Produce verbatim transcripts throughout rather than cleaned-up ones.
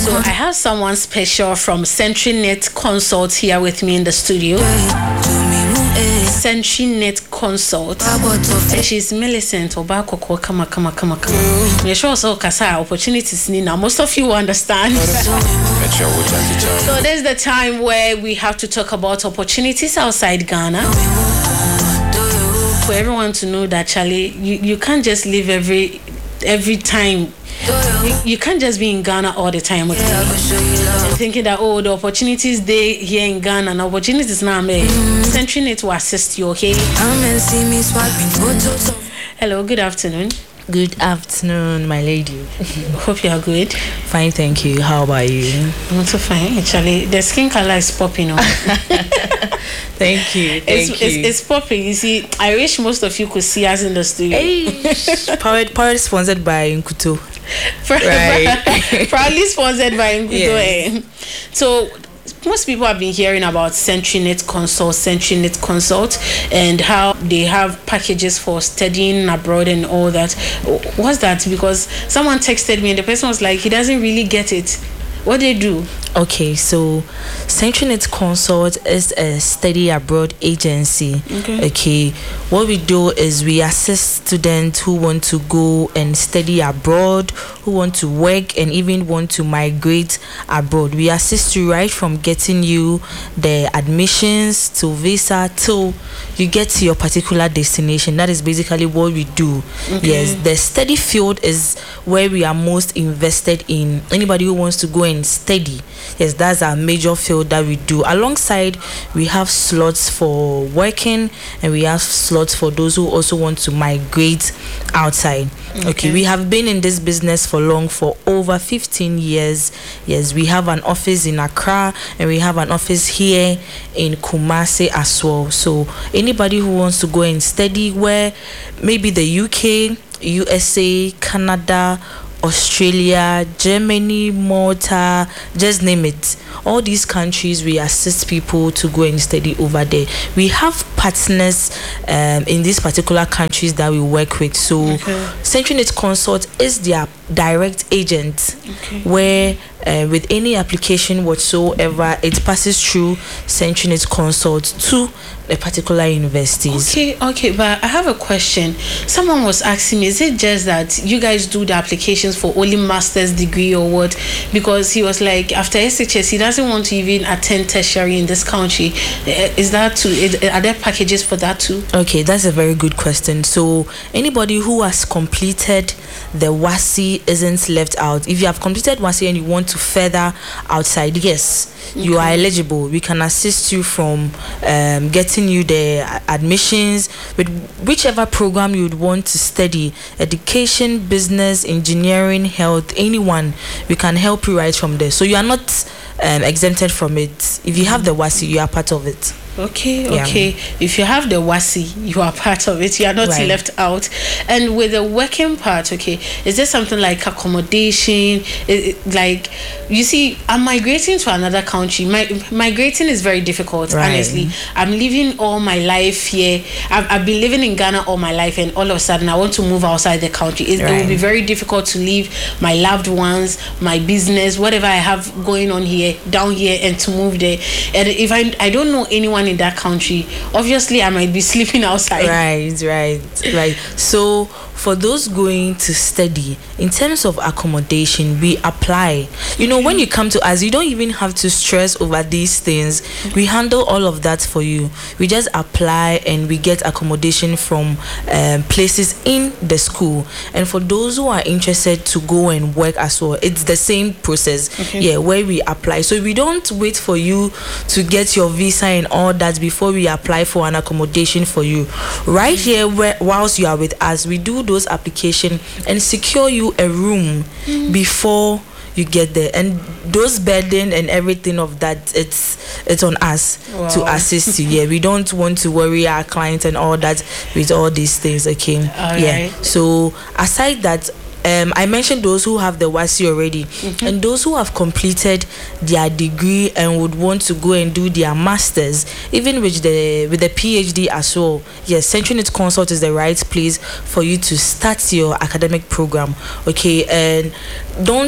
So I have someone special from CenturyNet Consult here with me in the studio. CenturyNet Consult. And she's Millicent Obakoko. Kama kama kama kama. Me sure also kasa opportunities ni now. Most of you understand. So there's the time where we have to talk about opportunities outside Ghana. For everyone to know that, Charlie, you, you can't just live every every time. You, you can't just be in Ghana all the time with me. Thinking that, oh, the opportunities they here in Ghana and opportunities now made. CenturyNet will assist you, okay? Hello, good afternoon. Good afternoon, my lady. Hope you are good. Fine, thank you. How about you? I'm so fine, actually. The skin color is popping on. Thank you. Thank it's, you. It's, it's popping. You see, I wish most of you could see us in the studio. Hey, powered, powered sponsored by Nkuto. Right. Proudly sponsored by Nkuto. Yes. Eh? So, most people have been hearing about CenturyNet Consult, CenturyNet Consult, and how they have packages for studying abroad and all that. What's that? Because someone texted me and the person was like, he doesn't really get it. What do they do? Okay, so CenturyNet Consult is a study abroad agency. Okay. Okay, what we do is we assist students who want to go and study abroad, who want to work and even want to migrate abroad. We assist you right from getting you the admissions to visa till you get to your particular destination. That is basically what we do. Okay. Yes, the study field is where we are most invested in. Anybody who wants to go and study, yes, that's our major field that we do. Alongside, we have slots for working and we have slots for those who also want to migrate outside. Okay. Okay, we have been in this business for long, for over fifteen years. Yes, we have an office in Accra and we have an office here in Kumasi as well. So anybody who wants to go and study, where maybe the U K, U S A, Canada, Australia, Germany, Malta, just name it. All these countries, we assist people to go and study over there. We have partners um, in these particular countries that we work with. So okay. CenturyNet Consult is their direct agent, okay. where uh, with any application whatsoever, it passes through CenturyNet Consult to a particular universities. Okay, okay, but I have a question. Someone was asking me, is it just that you guys do the applications for only master's degree or what? Because he was like, after S H S, he doesn't want to even attend tertiary in this country. Is that too? Are there packages for that too? Okay, that's a very good question. So anybody who has completed the WASSCE isn't left out. If you have completed WASSCE and you want to further outside, yes, okay. you are eligible. We can assist you from um, getting you the admissions with whichever program you would want to study: education, business, engineering, health, anyone. We can help you right from there. So you are not um, exempted from it. If you have the WASSCE, you are part of it. Okay, okay. Yeah. If you have the WASSCE, you are part of it. You are not right. left out. And with the working part, okay, is there something like accommodation? It, like, you see, I'm migrating to another country. My, migrating is very difficult, right. honestly. I'm living all my life here. I've, I've been living in Ghana all my life, and all of a sudden I want to move outside the country. It, right. it will be very difficult to leave my loved ones, my business, whatever I have going on here, down here, and to move there. And if I, I don't know anyone in that country, obviously I might be sleeping outside. Right, right, right. So for those going to study, in terms of accommodation, we apply. You know, when you come to us, you don't even have to stress over these things. We handle all of that for you. We just apply and we get accommodation from um, places in the school. And for those who are interested to go and work as well, it's the same process. Okay. Yeah, where we apply. So we don't wait for you to get your visa and all that before we apply for an accommodation for you. Right here, where whilst you are with us, we do those application and secure you a room mm. before you get there, and those burden and everything of that, it's it's on us wow. to assist you. Yeah, we don't want to worry our clients and all that with all these things. Okay, all yeah. Right. So aside that, Um, I mentioned those who have the WASSCE already, mm-hmm. and those who have completed their degree and would want to go and do their masters, even with the with the PhD as well. Yes, CenturyNet Consult is the right place for you to start your academic program. Okay, and don't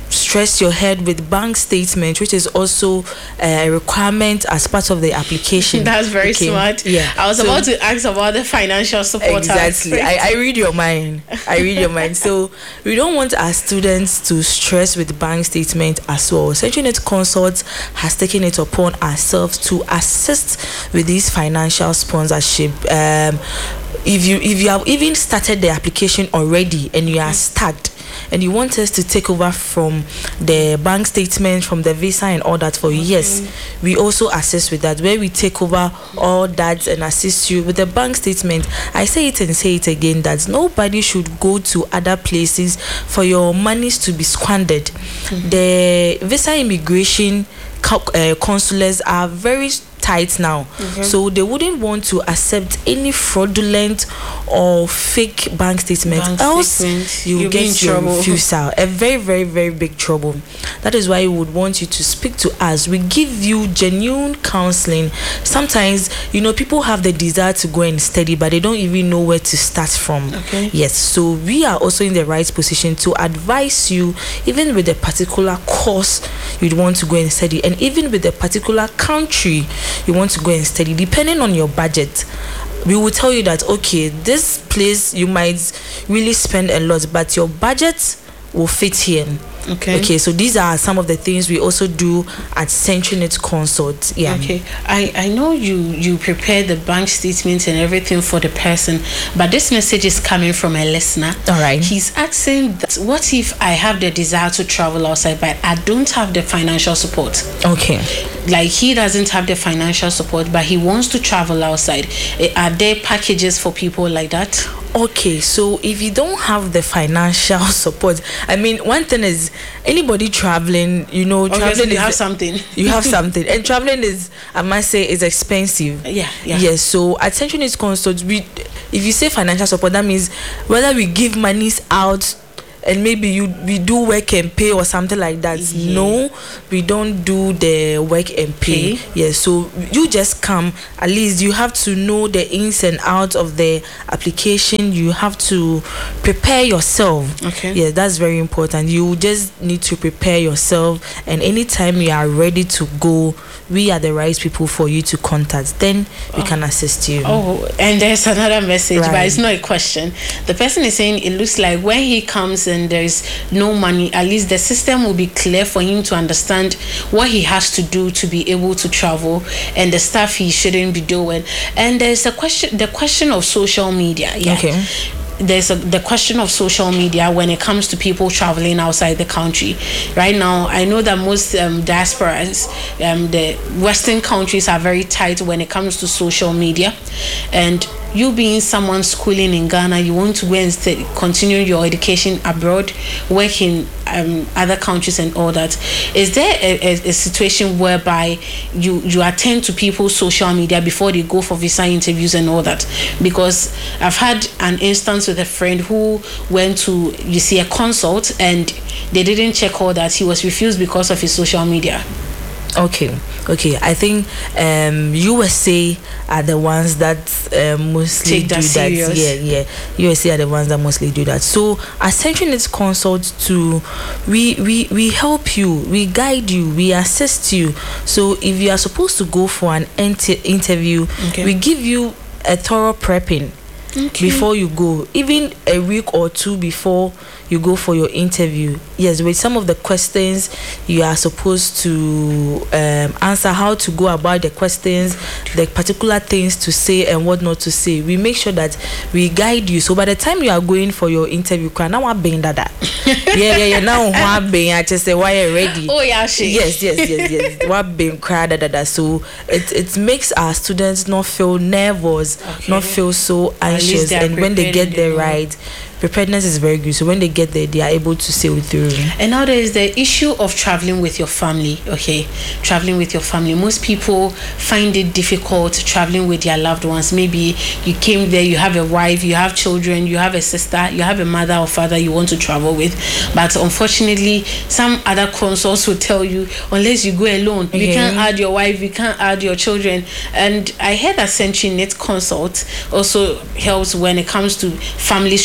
stress your head with bank statement, which is also a requirement as part of the application. That's very okay. smart. Yeah, I was so, about to ask about the financial support. Exactly. I, I read your mind. I read your mind. So we don't want our students to stress with bank statement as well. CenturyNet Consult has taken it upon ourselves to assist with this financial sponsorship. Um, if you if you have even started the application already and you are stuck, and you want us to take over from the bank statement, from the visa and all that for you, okay. yes, we also assist with that, where we take over all that and assist you with the bank statement. I say it and say it again, that nobody should go to other places for your monies to be squandered. Mm-hmm. The visa immigration uh, consulates are very tight now, mm-hmm. so they wouldn't want to accept any fraudulent or fake bank statement, bank else statement. you You'll get your trouble. refusal, a very very very big trouble. That is why we would want you to speak to us. We give you genuine counseling. Sometimes, you know, people have the desire to go and study, but they don't even know where to start from. Okay. Yes, so we are also in the right position to advise you, even with a particular course you'd want to go and study, and even with a particular country you want to go and study, depending on your budget. We will tell you that, okay, this place you might really spend a lot, but your budget will fit here. Okay. Okay, so these are some of the things we also do at CenturyNet Consult. Yeah. Okay. I, I know you you prepare the bank statements and everything for the person, but this message is coming from a listener. All right. He's asking that, what if I have the desire to travel outside, but I don't have the financial support? Okay. Like, he doesn't have the financial support, but he wants to travel outside. Are there packages for people like that? Okay, so if you don't have the financial support, I mean, one thing is, anybody traveling, you know, Obviously traveling you is, have something. You have something, and traveling is, I must say, is expensive. Yeah, yeah. Yes, so at CenturyNet Consult, we, if you say financial support, that means whether we give monies out and maybe you we do work and pay or something like that. Yeah. No, we don't do the work and pay. Okay. Yeah, so you just come. At least you have to know the ins and outs of the application. You have to prepare yourself. Okay. Yeah, that's very important. You just need to prepare yourself, and anytime you are ready to go, we are the right people for you to contact. Then we oh. can assist you. Oh, and there's another message, right. But it's not a question. The person is saying it looks like when he comes and there's no money, at least the system will be clear for him to understand what he has to do to be able to travel and the stuff he shouldn't be doing. And there's a question, the question of social media. Yeah. Okay. There's a, the question of social media when it comes to people traveling outside the country. Right now, I know that most um, diasporas, um, the Western countries are very tight when it comes to social media. And you being someone schooling in Ghana, you want to go and stay, continue your education abroad, work in um, other countries and all that. Is there a, a, a situation whereby you, you attend to people's social media before they go for visa interviews and all that? Because I've had an instance with a friend who went to, you see, a consult, and they didn't check all that. He was refused because of his social media. Okay, okay. I think um, U S A are the ones that uh, mostly Take that do serious. that. Yeah, yeah. U S A are the ones that mostly do that. So, at CenturyNet Consult, to we we we help you, we guide you, we assist you. So, if you are supposed to go for an inter- interview, okay. we give you a thorough prepping. Okay. Before you go, even a week or two before you go for your interview. Yes, with some of the questions you are supposed to um, answer, how to go about the questions, the particular things to say and what not to say. We make sure that we guide you. So by the time you are going for your interview, now I'm being that. Yeah, yeah, yeah. Now I'm being. I just say why are ready. Oh yeah, she. Yes, yes, yes, yes. What being cried that that. So it it makes our students not feel nervous, okay. not feel so anxious, and when they get there right. Preparedness is very good. So when they get there, they are able to sail through. And now there is the issue of traveling with your family. Okay, traveling with your family. Most people find it difficult traveling with their loved ones. Maybe you came there, you have a wife, you have children, you have a sister, you have a mother or father you want to travel with. But unfortunately, some other consults will tell you, unless you go alone, okay. you can't add your wife, you can't add your children. And I heard that CenturyNet Consult also helps when it comes to families traveling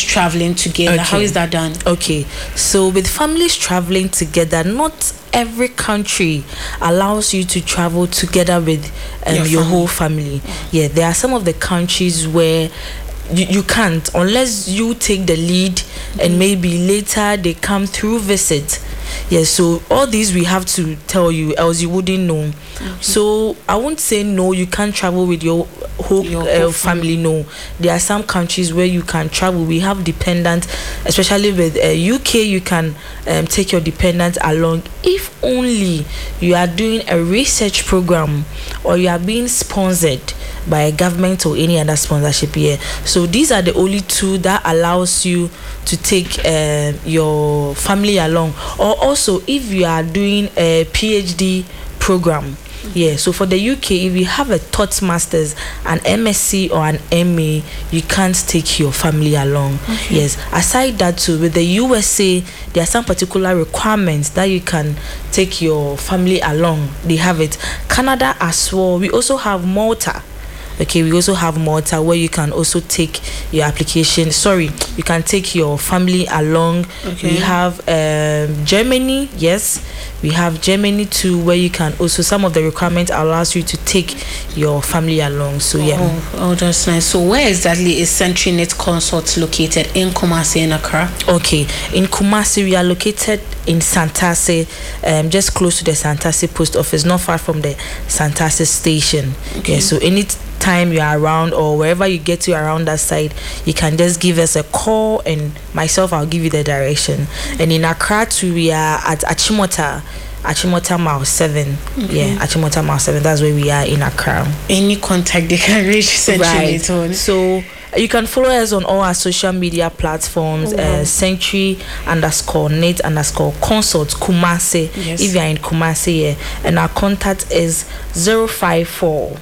traveling together. Okay. How is that done? Okay, so with families traveling together, not every country allows you to travel together with um, your, your whole family. Yeah, there are some of the countries where you, you can't, unless you take the lead, mm-hmm. and maybe later they come through visit. Yeah, so all these we have to tell you, else you wouldn't know. Mm-hmm. So I won't say no, you can't travel with your whole, your whole uh, family. No, there are some countries where you can travel. We have dependents, especially with uh, U K. You can um, take your dependents along if only you are doing a research program or you are being sponsored by a government or any other sponsorship here. So these are the only two that allows you to take uh, your family along. Or also if you are doing a PhD program. Yeah, so for the U K, if you have a Toastmasters, an M S c or an M A, you can't take your family along. Okay. Yes, aside that too, with the U S A, there are some particular requirements that you can take your family along. They have it. Canada as well. We also have Malta. Okay, we also have Malta where you can also take your application. Sorry, you can take your family along. Okay. We have um, Germany. Yes, we have Germany too, where you can also, some of the requirements allows you to take your family along. So yeah. Oh, oh that's nice. So where exactly is CenturyNet Consult located? In Kumasi, in Accra? Okay, in Kumasi we are located in Santase, um, just close to the Santase post office, not far from the Santase station. Okay. Yeah, so any time you are around or wherever you get to around that side, you can just give us a call and myself I'll give you the direction. And in Accra too, we are at Achimota Achimota Mile seven. Okay. Yeah, Achimota Mile seven, that's where we are in Accra. Any contact they can reach CenturyNet on? Right. So you can follow us on all our social media platforms. Oh, wow. uh, Century underscore net underscore consult Kumasi. Yes. If you are in Kumasi, yeah. And our contact is zero five four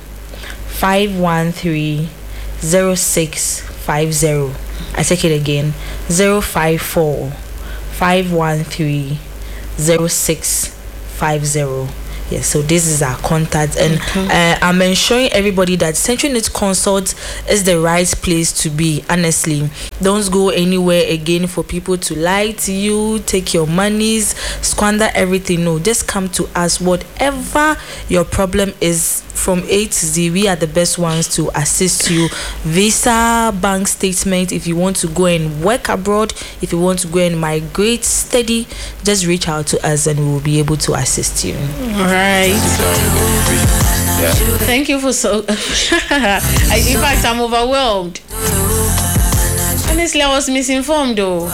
five one three zero six five zero. I take it again, zero five four five one three zero six five zero. Yes, so this is our contact, and okay. uh, I'm ensuring everybody that CenturyNet Consult is the right place to be. Honestly, don't go anywhere again for people to lie to you, take your monies, squander everything. No, just come to us. Whatever your problem is, from A to Z, we are the best ones to assist you. Visa, bank statement, if you want to go and work abroad, if you want to go and migrate, study, just reach out to us and we will be able to assist you. All right. Yeah. Thank you for so. I, in fact, I'm overwhelmed. Honestly, I was misinformed though.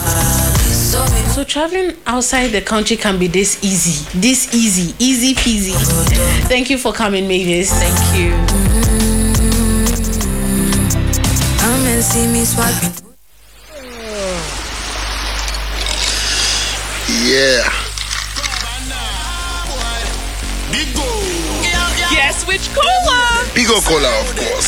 So traveling outside the country can be this easy, this easy, easy peasy. Thank you for coming, Mavis. Thank you. Come and see me swiping. Yeah. Yes, which cola? Bigo Cola, of course.